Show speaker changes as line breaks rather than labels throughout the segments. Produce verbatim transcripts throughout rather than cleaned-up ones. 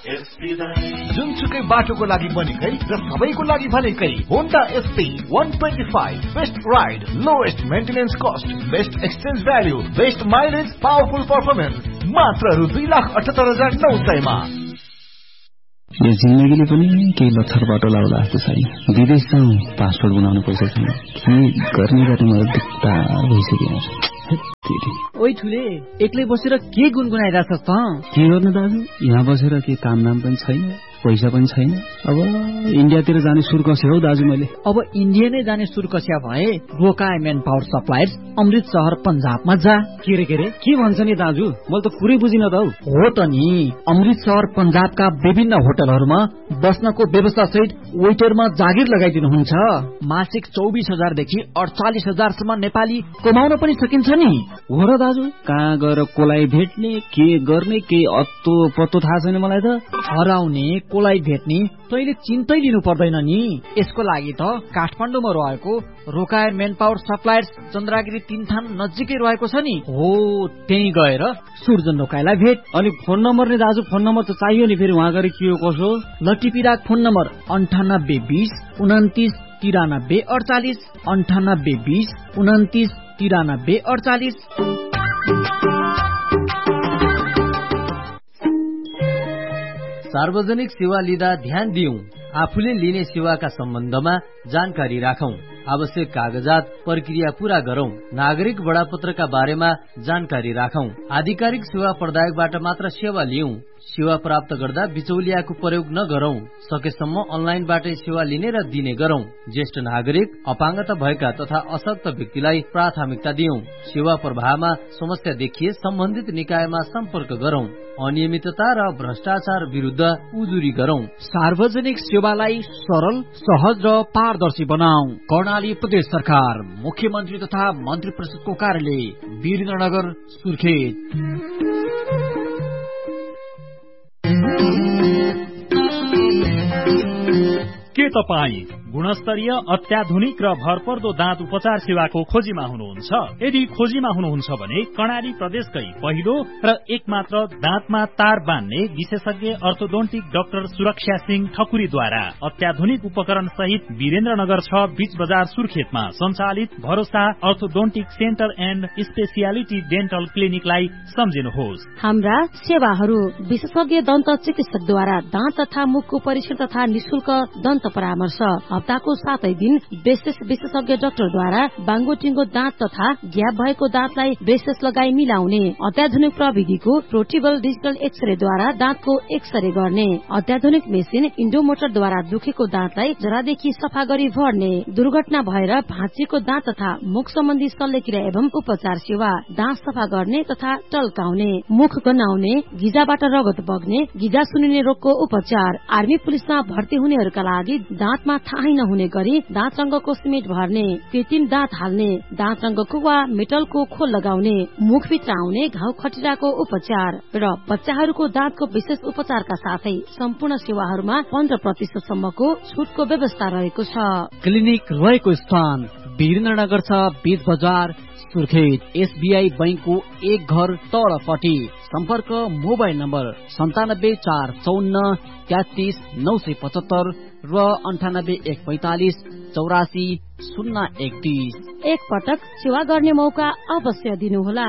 जुनसुकै बाटोको लागि बनेकै र सबैको लागि भनेकै Honda SP one twenty-five best ride, lowest maintenance cost, best exchange value, best mileage, powerful performance मात्र रु दुई लाख अठहत्तर हजार नौ सयमा।
यो जिन्दगीले पनि केही लथर बाटो लाउला जस्तो छैन। विदेश जाउँ, पासपोर्ट बनाउनु पैसा छैन, के गर्ने गर्ने मलाई दिक्कता भइसक्यो।
ओइ ठुले, एक्लै बसेर के गुनगुनाइरहेछस् त?
के गर्नु दाजु, यहाँ बसेर के काम नाम पनि छैन, पैसा पनि छैन। अब इन्डियातिर जाने सुर कस्यो हौ दाजु मैले।
अब इन्डिया नै जाने सुर कस्या भए रोकाए मेन पावर सप्लायर्स अमृत शहर पंजाबमा जा।
के रे के रे के भन्छ नि दाजु, मैले त पुरै बुझिन त हौ।
हो त नि, अमृत शहर पंजाबका विभिन्न होटलहरूमा बस्नको व्यवस्था सहित वेटरमा जागिर लगाइदिनुहुन्छ। मासिक चौबिस हजार देखि अडचालिस हजार सम्म नेपाली कमाउन पनि सकिन्छ नि।
हो र दाजु, कहाँ गएर कोलाई भेट्ने, के गर्ने, के अत्तो पत्तो थाहा छैन मलाई त।
हराउने कोलाई भेट्ने तैले चिन्तै लिनु पर्दैन नि। यसको लागि त काठमाडौँमा रहेको रोकाए मेन पावर सप्लायर्स चन्द्रागिरी तीनथान नजिकै रहेको छ नि। हो, त्यही गएर सूर्जन रोकाएलाई भेट।
अनि फोन नम्बर नि दाजु, फोन नम्बर त चाहियो नि, फेरि वहाँ गएर के हो कसो।
लटिपिराक फोन नम्बर अन्ठानब्बे बिस उन्तिस तिरानब्बे अडचालिस, अन्ठानब्बे बिस उन्तिस तिरानब्बे अडचालिस।
सार्वजनिक सेवा लिँदा ध्यान दिउँ, आफूले लिने सेवाका सम्बन्धमा जानकारी राखौं, आवश्यक कागजात प्रक्रिया पूरा गरौं, नागरिक बडापत्रका बारेमा जानकारी राखौं, आधिकारिक सेवा प्रदायकबाट मात्र सेवा लिऊं, सेवा प्राप्त गर्दा बिचौलियाको प्रयोग नगरौं, सकेसम्म अनलाइनबाटै सेवा लिने र दिने गरौं, ज्येष्ठ नागरिक, अपाङ्गता भएका तथा अशक्त व्यक्तिलाई प्राथमिकता दिउँ, सेवा प्रवाहमा समस्या देखिए सम्बन्धित निकायमा सम्पर्क गरौं, अनियमितता र भ्रष्टाचार विरुद्ध उजुरी गरौं,
सार्वजनिक सेवालाई सरल, सहज र पारदर्शी बनाऊ। कर्णाली प्रदेश सरकार, मुख्यमन्त्री तथा मन्त्री परिषदको कार्यालय, वीरेन्द्रनगर, सुर्खेत।
के तपाईँ गुणस्तरीय, अत्याधुनिक र भरपर्दो दाँत उपचार सेवाको खोजीमा हुनुहुन्छ? यदि खोजीमा हुनुहुन्छ भने कर्णाली प्रदेशकै पहिलो र एकमात्र दाँतमा तार बान्ने विशेषज्ञ अर्थोडोन्टिक डाक्टर सुरक्षा सिंह ठकुरीद्वारा अत्याधुनिक उपकरण सहित वीरेन्द्रनगर छ बीच बजार सुर्खेतमा सञ्चालित भरोसा orthodontic centre and speciality dental क्लिनिकलाई सम्झिनुहोस्।
हाम्रा सेवाहरू विशेषज्ञ दन्त चिकित्सकद्वारा दाँत तथा मुखको परीक्षण तथा निशुल्क दन्त परामर्श, हप्ताको सातै दिन ब्रेसेस विशेषज्ञ डाक्टरद्वारा बाङ्गोटिङ्गो दाँत तथा ग्याप भएको दाँतलाई ब्रेसेस लगाई मिलाउने, अत्याधुनिक प्रविधिको प्रोटिबल डिजिटल एक्सरेद्वारा दाँतको एक्सरे गर्ने, अत्याधुनिक मेसिन इन्डोमोटरद्वारा दुखेको दाँतलाई जरादेखि सफा गरी भर्ने, दुर्घटना भएर भाँचिएको दाँत तथा मुख सम्बन्धी शल्यक्रिया एवं उपचार सेवा, दाँत सफा गर्ने तथा टल्काउने, मुख गन्हाउने, गिजाबाट रगत बग्ने, गिजा सुनिने रोगको उपचार, आर्मी पुलिसमा भर्ती हुनेहरूका लागि दाँतमा थाहै नहुने गरी दाँत रंगको सिमेन्ट भर्ने, कृत्रिम दाँत हाल्ने, दाँत रंगको वा मेटलको खोल लगाउने, मुखभित्र आउने घाउ खटिराको उपचार र बच्चाहरूको दाँतको विशेष उपचारका साथै सम्पूर्ण सेवाहरूमा पन्ध्र प्रतिशत सम्मको छुटको व्यवस्था रहेको छ।
क्लिनिक रहेको स्थान वीरेन्द्रनगर छ बीच बजार सुर्खेत, एसबीआई बैंकको एक घर तलपट्टि। सम्पर्क मोबाइल नम्बर सन्तानब्बे चार चौन्न तेत्तीस नौ सय पचहत्तर र अन्ठानब्बे एक पैंतालिस चौरासी शून्य एकतीस।
एक पटक सेवा गर्ने मौका अवश्य दिनुहोला।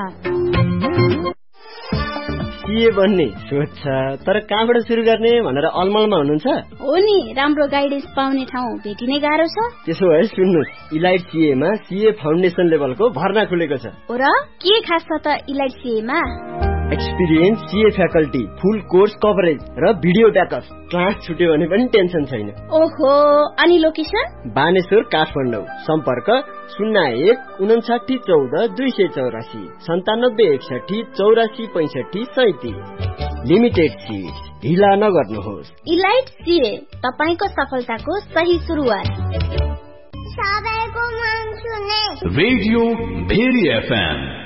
के भन्ने सोध्छ, तर कहाँबाट सुरु गर्ने भनेर अलमलमा हुनुहुन्छ?
हो नि, राम्रो गाइडेन्स पाउने ठाउँ भेटिने गाह्रो छ।
त्यसो भए सुन्नुहोस्, इलाइट सीएमा सीए फाउन्डेसन लेभलको भर्ना खुलेको छ।
हो र, के खास छ त इलाइट सीएमा?
एक्सपिरियन्स सीए फ्याकल्टी, फुल कोर्स कभरेज र भिडियो ब्याकअप। क्लास छुट्यो भने पनि टेन्सन छैन।
ओहो, अनि लोकेसन?
बानेश्वर, काठमाडौँ। सम्पर्क शून्य एक उन्साठी चौध दुई सय चौरासी सन्तानब्बे एकसठी चौरासी पैंसठी सैतिस। लिमिटेड सिट, ढिला नगर्नुहोस्।
इलाइट सीए, तपाईको सफलताको सही सुरुवात।
सबैको मन सुने
रेडियो भेरी एफएम